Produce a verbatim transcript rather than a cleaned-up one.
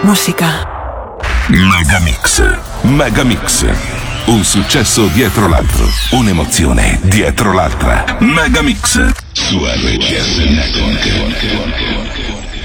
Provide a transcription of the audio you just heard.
Musica. Megamix. Megamix. Un successo dietro l'altro. Un'emozione dietro l'altra. Megamix. Su R C S Network.